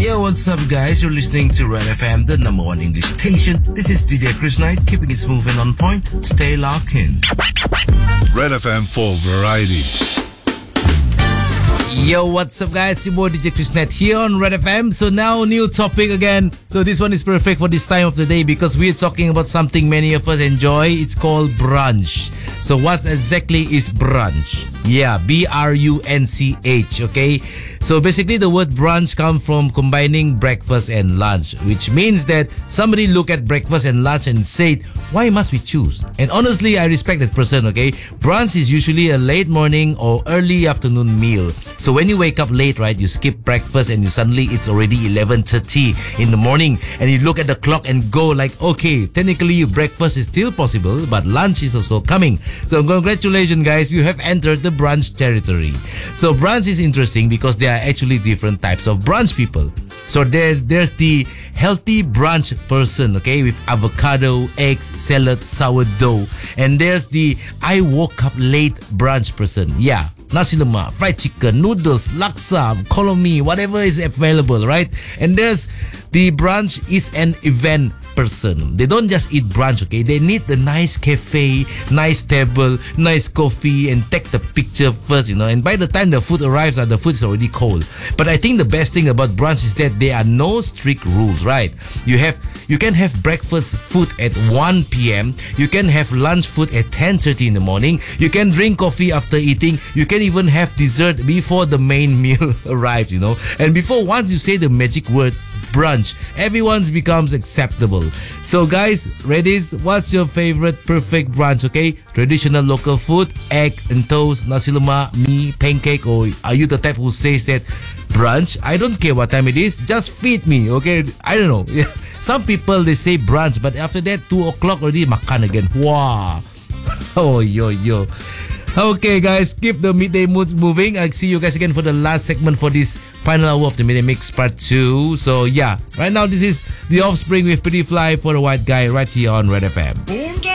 Yo, what's up, guys? You're listening to Red FM, the number one English station. This is DJ Chris Knight, keeping it smooth and on point. Stay locked in. Red FM for variety. Yo, what's up, guys? It's your boy DJ Chris Knight here on Red FM. So now, new topic again. So this one is perfect for this time of the day because we're talking about something many of us enjoy. It's called brunch. So what exactly is brunch? Yeah, B-R-U-N-C-H, okay? So basically the word brunch comes from combining breakfast and lunch, which means that somebody look at breakfast and lunch and said, why must we choose? And honestly, I respect that person, okay? Brunch is usually a late morning or early afternoon meal. So when you wake up late, right, you skip breakfast and it's already 11:30 in the morning, and you look at the clock and go like, okay, technically breakfast is still possible, but lunch is also coming. So congratulations, guys, you have entered the brunch territory. So brunch is interesting because there are actually different types of brunch people. So there's the healthy brunch person, okay, with avocado, eggs, salad, sourdough. And there's the I woke up late brunch person. Yeah, nasi lemak, fried chicken, noodles, laksa, kolomi, whatever is available, right? And there's the brunch is an event person. They don't just eat brunch, okay? They need the nice cafe, nice table, nice coffee, and take the picture first, you know. And by the time the food arrives, the food is already cold. But I think the best thing about brunch is that there are no strict rules, right? You can have breakfast food at 1 p.m. You can have lunch food at 10:30 in the morning. You can drink coffee after eating. You can even have dessert before the main meal arrives, you know. And once you say the magic word brunch, everyone's becomes acceptable. So guys, ladies, what's your favorite perfect brunch, okay? Traditional local food, egg and toast, nasi lemak, mee, pancake, or are you the type who says that brunch, I don't care what time it is, just feed me, okay? I don't know. Some people, they say brunch, but after that 2 o'clock already makan again. Wow. Oh, yo. Okay, guys, keep the midday mood moving. I'll see you guys again for the last segment for this final hour of the Midday Mix Part 2. So, yeah, right now this is The Offspring with Pretty Fly for the White Guy right here on Red FM.